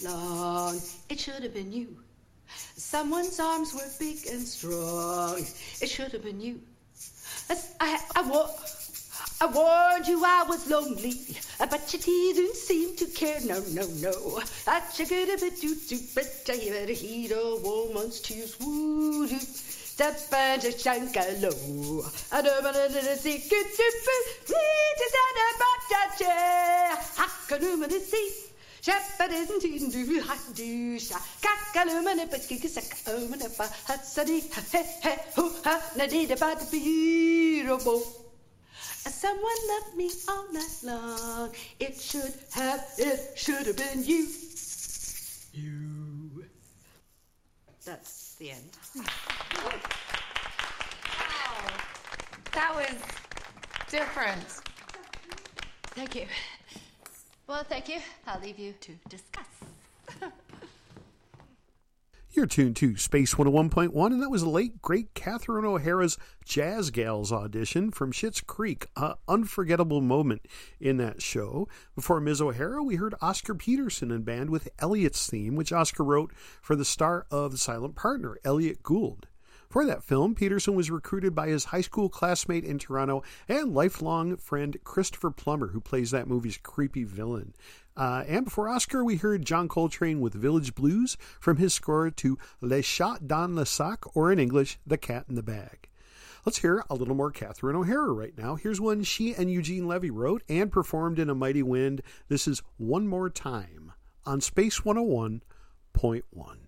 long. It should have been you. Someone's arms were big and strong. It should have been you. I warned you I was lonely, but you didn't seem to care. No. That you could have been too, but I had a heat a woman's tears. Woo, step and a shankalo. I don't want to see good to be about that chair. I can see. Shepherd isn't even do hot do sha. Cacalumina, but kick a sack omen of a hot sunny. Hey, who have nadid about the beautiful. Someone loved me all night long. It should have been you. You. That's the end. Wow. That was different. Thank you. Well, thank you. I'll leave you to discuss. You're tuned to Space 101.1, and that was the late, great Catherine O'Hara's Jazz Gals audition from Schitt's Creek. An unforgettable moment in that show. Before Ms. O'Hara, we heard Oscar Peterson and band with Elliot's theme, which Oscar wrote for the star of The Silent Partner, Elliot Gould. For that film, Peterson was recruited by his high school classmate in Toronto and lifelong friend Christopher Plummer, who plays that movie's creepy villain. And before Oscar, we heard John Coltrane with Village Blues from his score to Le Chat dans le Sac, or in English, The Cat in the Bag. Let's hear a little more Catherine O'Hara right now. Here's one she and Eugene Levy wrote and performed in A Mighty Wind. This is One More Time on Space 101.1.